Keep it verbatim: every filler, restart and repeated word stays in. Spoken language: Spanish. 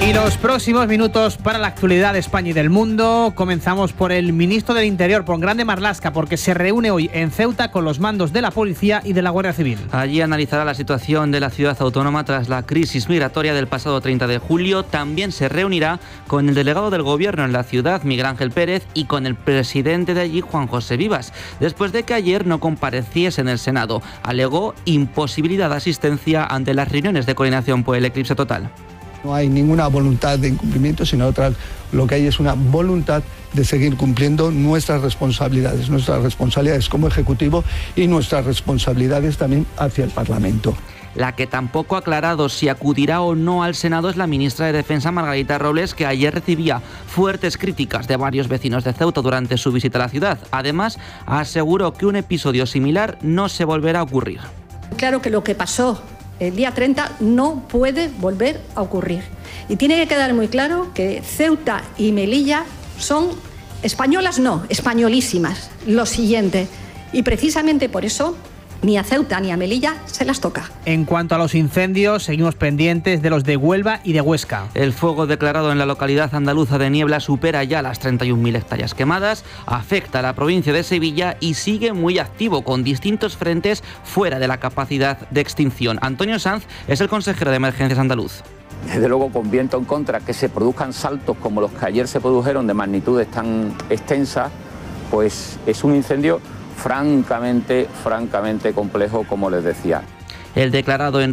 Y los próximos minutos para la actualidad de España y del mundo. Comenzamos por el ministro del Interior, por Grande Marlaska, porque se reúne hoy en Ceuta con los mandos de la Policía y de la Guardia Civil. Allí analizará la situación de la ciudad autónoma tras la crisis migratoria del pasado treinta de julio. También se reunirá con el delegado del Gobierno en la ciudad, Miguel Ángel Pérez, y con el presidente de allí, Juan José Vivas, después de que ayer no compareciese en el Senado. Alegó imposibilidad de asistencia ante las reuniones de coordinación por el eclipse total. No hay ninguna voluntad de incumplimiento, sino otra, lo que hay es una voluntad de seguir cumpliendo nuestras responsabilidades, nuestras responsabilidades como Ejecutivo y nuestras responsabilidades también hacia el Parlamento. La que tampoco ha aclarado si acudirá o no al Senado es la ministra de Defensa, Margarita Robles, que ayer recibía fuertes críticas de varios vecinos de Ceuta durante su visita a la ciudad. Además, aseguró que un episodio similar no se volverá a ocurrir. Claro que lo que pasó el día treinta no puede volver a ocurrir. Y tiene que quedar muy claro que Ceuta y Melilla son españolas, no, españolísimas. Lo siguiente. Y precisamente por eso ni a Ceuta ni a Melilla se las toca. En cuanto a los incendios, seguimos pendientes de los de Huelva y de Huesca. El fuego declarado en la localidad andaluza de Niebla supera ya las treinta y un mil hectáreas quemadas, afecta a la provincia de Sevilla y sigue muy activo con distintos frentes fuera de la capacidad de extinción. Antonio Sanz es el consejero de Emergencias andaluz. Desde luego, con viento en contra, que se produzcan saltos como los que ayer se produjeron de magnitudes tan extensas, pues es un incendio francamente, francamente complejo, como les decía. El declarado en